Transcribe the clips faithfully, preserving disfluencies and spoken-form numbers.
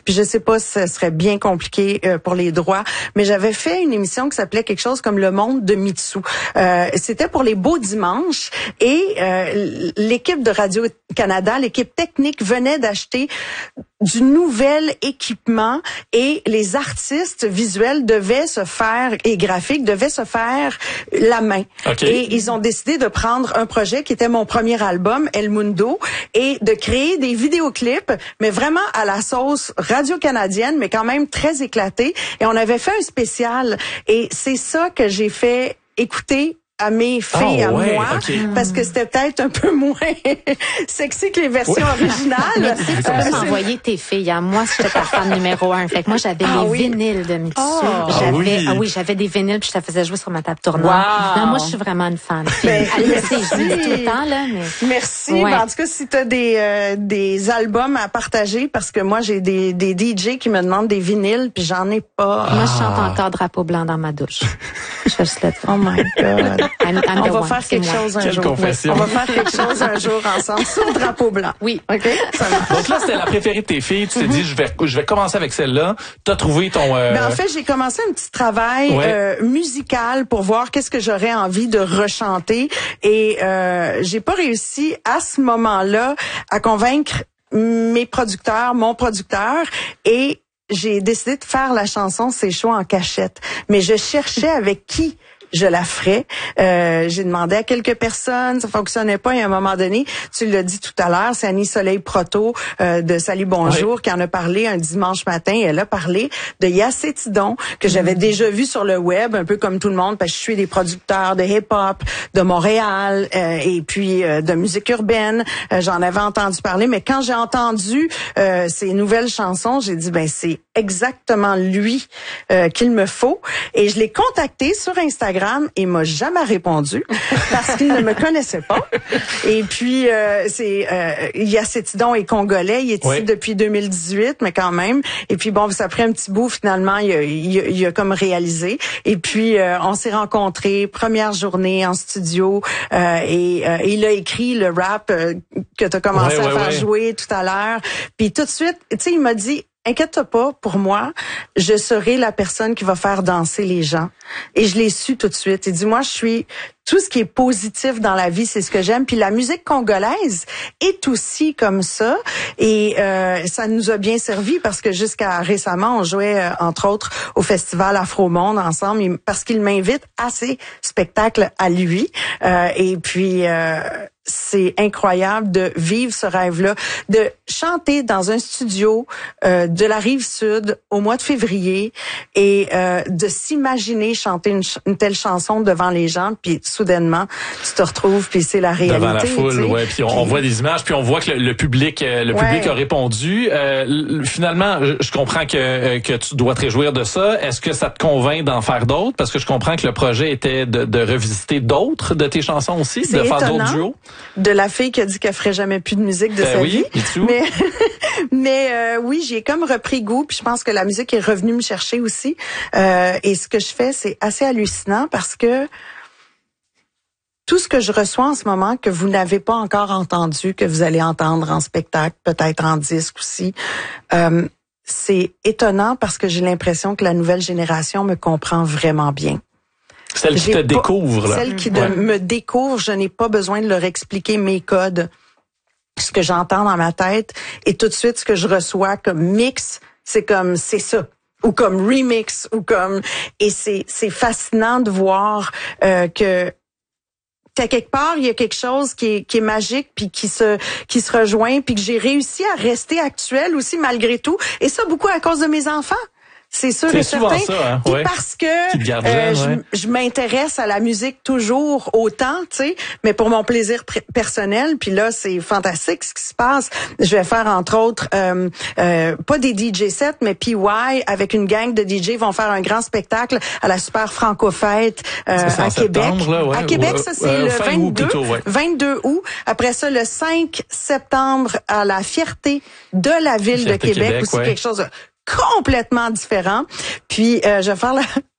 Puis je sais pas si ce serait bien compliqué euh, pour les droits, mais j'avais fait une émission qui s'appelait quelque chose comme Le Monde de Mitsu. Euh, c'était pour les beaux dimanches et euh, l'équipe de Radio-Canada, l'équipe technique venait d'acheter du nouvel équipement et les artistes visuels devaient se faire, et graphiques, devaient se faire la main. Okay. Et ils ont décidé de prendre un projet qui était mon premier album, El Mundo, et de créer des vidéoclips, mais vraiment à la sauce radio-canadienne, mais quand même très éclaté. Et on avait fait un spécial. Et c'est ça que j'ai fait écouter à mes filles, oh, à ouais, moi, okay. parce que c'était peut-être un peu moins sexy que les versions ouais. originales. Mais tu sais, tu peux m'envoyer tes filles. À moi, j'étais ta fan numéro un. Fait que moi, j'avais ah, les oui. vinyles de Mitsu. Oh. J'avais, ah, oui. ah oui, j'avais des vinyles puis je te faisais jouer sur ma table tournante. Wow. Non, moi, je suis vraiment une fan. Ben, elle le sait, je le dis tout le temps, là, mais. Merci. Ouais. Ben, en tout cas, si t'as des, euh, des albums à partager, parce que moi, j'ai des, des D J qui me demandent des vinyles puis j'en ai pas. Moi, je chante encore Drapeau blanc dans ma douche. Je fais juste le dire. Oh my God. I'm, I'm On the va one. faire quelque chose un Quelle jour. confession. On va faire quelque chose un jour ensemble sur le drapeau blanc. Oui. OK? Ça marche. Donc là, c'était la préférée de tes filles. Tu t'es dit, je vais, je vais commencer avec celle-là. T'as trouvé ton... Euh... Ben, en fait, j'ai commencé un petit travail ouais. euh, musical pour voir qu'est-ce que j'aurais envie de rechanter. Et euh, j'ai pas réussi à ce moment-là à convaincre mes producteurs, mon producteur. Et j'ai décidé de faire la chanson C'est chaud en cachette. Mais je cherchais avec qui je la ferais. Euh, j'ai demandé à quelques personnes, ça fonctionnait pas. Et à un moment donné, tu l'as dit tout à l'heure, c'est Annie Soleil Proto euh, de Salut Bonjour oui. qui en a parlé un dimanche matin. Elle a parlé de Yassé Tidon, que j'avais mmh. déjà vu sur le web, un peu comme tout le monde, parce que je suis des producteurs de hip-hop de Montréal euh, et puis euh, de musique urbaine. Euh, j'en avais entendu parler, mais quand j'ai entendu euh, ces nouvelles chansons, j'ai dit, ben c'est exactement lui euh, qu'il me faut. Et je l'ai contacté sur Instagram et m'a jamais répondu parce qu'il ne me connaissait pas. Et puis euh, c'est euh, Yassé Tidon est congolais, il est oui. ici depuis deux mille dix-huit, mais quand même. Et puis bon, ça a pris un petit bout finalement, il a, il a, il a comme réalisé. Et puis euh, on s'est rencontrés, première journée en studio, euh, et euh, il a écrit le rap euh, que tu as commencé ouais, à ouais, faire ouais. jouer tout à l'heure. Puis tout de suite, tu sais, il m'a dit, inquiète-toi pas, pour moi, je serai la personne qui va faire danser les gens. Et je l'ai su tout de suite. Il dit, moi, je suis... Tout ce qui est positif dans la vie, c'est ce que j'aime. Puis la musique congolaise est aussi comme ça. Et euh, ça nous a bien servi parce que jusqu'à récemment, on jouait, euh, entre autres, au Festival Afro-Monde ensemble parce qu'il m'invite à ses spectacles à lui. Euh, et puis... Euh, c'est incroyable de vivre ce rêve-là, de chanter dans un studio euh, de la Rive-Sud au mois de février et euh, de s'imaginer chanter une, ch- une telle chanson devant les gens, puis soudainement, tu te retrouves, puis c'est la réalité. Devant la foule, t'sais. ouais. Puis on, on voit des images, puis on voit que le, le public, euh, le ouais. public a répondu. Euh, l- finalement, je comprends que euh, que tu dois te réjouir de ça. Est-ce que ça te convainc d'en faire d'autres? Parce que je comprends que le projet était de, de revisiter d'autres de tes chansons aussi, c'est de faire étonnant. d'autres duos. De la fille qui a dit qu'elle ferait jamais plus de musique de euh, sa oui, vie. Et tout. Mais mais euh, oui, j'ai comme repris goût, puis je pense que la musique est revenue me chercher aussi. Euh, et ce que je fais, c'est assez hallucinant parce que tout ce que je reçois en ce moment que vous n'avez pas encore entendu, que vous allez entendre en spectacle, peut-être en disque aussi, euh, c'est étonnant parce que j'ai l'impression que la nouvelle génération me comprend vraiment bien. Celle qui te pas, découvre, là. Celle qui ouais. de, me découvre, je n'ai pas besoin de leur expliquer mes codes, ce que j'entends dans ma tête, et tout de suite, ce que je reçois comme mix, c'est comme, c'est ça. Ou comme remix, ou comme... Et c'est, c'est fascinant de voir euh, que... qu'à quelque part, il y a quelque chose qui est, qui est magique, puis qui se qui se rejoint, puis que j'ai réussi à rester actuelle aussi, malgré tout. Et ça, beaucoup à cause de mes enfants. C'est sûr c'est et souvent certain. Ça, hein? Puis ouais. parce que jeune, euh, je, ouais. je m'intéresse à la musique toujours autant, tu sais, mais pour mon plaisir pr- personnel. Puis là, c'est fantastique ce qui se passe. Je vais faire entre autres euh, euh, pas des D J sets, mais P Y avec une gang de D J vont faire un grand spectacle à la Super Franco-Fête euh, à Québec. Là, ouais. À Québec, ça c'est euh, le vingt-deux, plutôt, ouais. vingt-deux août. Après ça, le cinq septembre à la Fierté de la ville Fierté de Québec, Québec aussi ouais. quelque chose de complètement différent. Puis euh, je vais faire la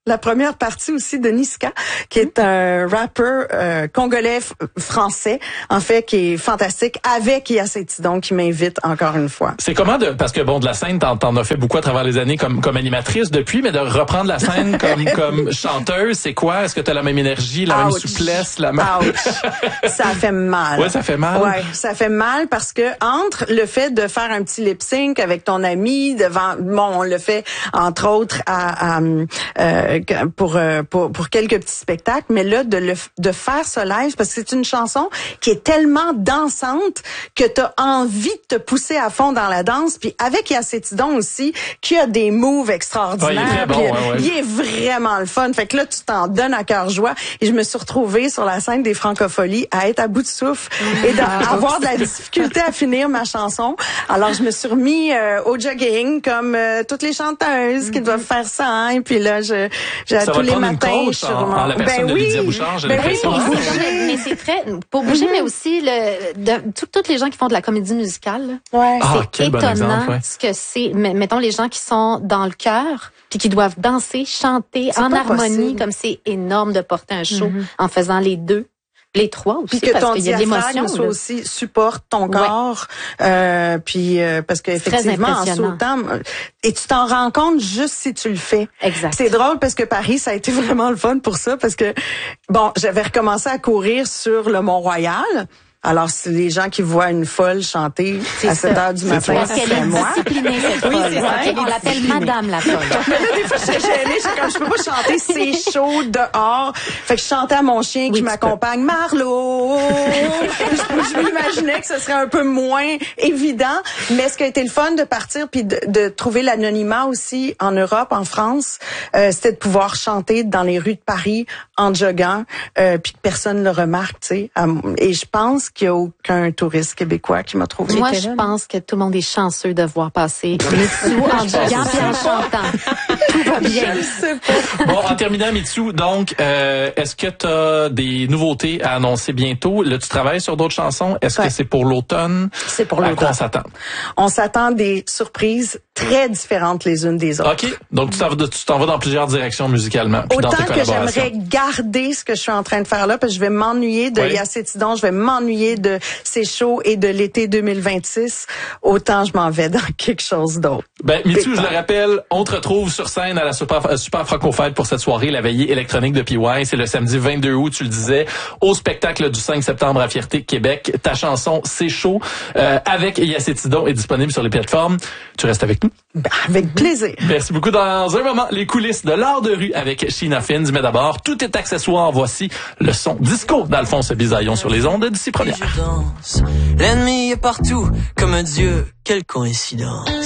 la première partie aussi de Niska, qui est un rappeur euh, congolais f- français, en fait, qui est fantastique, avec Yacetidon qui m'invite encore une fois. C'est comment de, parce que bon, de la scène, t'en, t'en as fait beaucoup à travers les années comme, comme animatrice depuis, mais de reprendre la scène comme, comme chanteuse, c'est quoi? Est-ce que t'as la même énergie, la Ouch. même souplesse, la même... Ouch. Ça fait mal. Ouais, ça fait mal. Ouais, ça fait mal parce que entre le fait de faire un petit lip sync avec ton ami devant, bon, on le fait entre autres à, à euh, pour pour pour quelques petits spectacles, mais là de le de faire ce live parce que c'est une chanson qui est tellement dansante que tu as envie de te pousser à fond dans la danse, puis avec Yacetidon aussi qui a des moves extraordinaires. Ouais, il est très bon, puis, ouais, ouais. il est vraiment le fun. Fait que là tu t'en donnes à cœur joie et je me suis retrouvée sur la scène des Francopholies à être à bout de souffle et d'avoir de la difficulté à finir ma chanson. Alors je me suis remis euh, au jogging comme euh, toutes les chanteuses qui doivent faire ça, hein, et puis là je J'ai Ça tous va les prendre matins une coach sur en, mon... en la personne ben de oui, Lydia Bouchard, j'ai ben oui, l'impression. pour hein. bouger. Mais c'est très pour bouger, mais aussi le de, tout- toutes les gens qui font de la comédie musicale. là, Ouais. Ah, c'est quel bon étonnant exemple, ouais. ce que c'est. Mais mettons les gens qui sont dans le chœur puis qui doivent danser, chanter C'est en pas harmonie, possible. comme c'est énorme de porter un show en faisant les deux, les trois aussi, Puis que parce ton qu'il y a de diaphragme l'émotion. soit là. aussi supporte ton Ouais. corps, euh, puis euh, parce très qu'effectivement en impressionnant. sautant, euh, et tu t'en rends compte juste si tu le fais. Exact. C'est drôle parce que Paris, ça a été vraiment le fun pour ça parce que bon, j'avais recommencé à courir sur le Mont-Royal. Alors, c'est les gens qui voient une folle chanter C'est à sept ça. heures du matin, Parce ça qu'elle serait est moi. disciplinée, cette Oui, folle. c'est ça, Ok, elle est on l'appelle disciplinée. Madame la folle. Mais là, des fois, j'étais gênée. J'étais comme, je peux pas chanter, c'est chaud dehors. Fait que je chantais à mon chien Oui, qui tu m'accompagne, Marlo. je, je m'imaginais que ce serait un peu moins évident. Mais ce qui a été le fun de partir puis de, de trouver l'anonymat aussi en Europe, en France, euh, c'était de pouvoir chanter dans les rues de Paris en joguant, euh, puis que personne ne le remarque, tu sais. Et je pense qu'il y a aucun touriste québécois qui m'a trouvé. Moi, je pense que tout le monde est chanceux de voir passer Mitsu en joguant et en chantant. Tout va bien. Bon, en terminant, Mitsu, donc, euh, est-ce que tu as des nouveautés à annoncer bientôt? Là, tu travailles sur d'autres chansons. Est-ce Ouais. que c'est pour l'automne? C'est pour À l'automne. quoi on s'attend? On s'attend des surprises très différentes les unes des autres. OK. Donc, tu t'en vas, tu t'en vas dans plusieurs directions musicalement. Puis dans Autant tes que collaborations. j'aimerais garder ce que je suis en train de faire là, parce que je vais m'ennuyer de Oui. Yacetidon, je vais m'ennuyer de ces shows et de l'été deux mille vingt-six, autant je m'en vais dans quelque chose d'autre. Ben, Mitsu, je le rappelle, on te retrouve sur scène à la Super, euh, Super Franco-Fête pour cette soirée, la veillée électronique de P Y. C'est le samedi vingt-deux août, tu le disais, au spectacle du cinq septembre à Fierté, Québec. Ta chanson, C'est chaud, euh, avec Yacetidon est disponible sur les plateformes. Tu restes avec nous? Ben, avec plaisir. Merci beaucoup. Dans un moment, les coulisses de l'art de rue avec Sheena Fins. Mais d'abord, tout est accessoire. Voici le son disco d'Alphonse Bisaillon sur les ondes d'ici première. Je danse. L'ennemi est partout, comme un dieu, quelle coïncidence.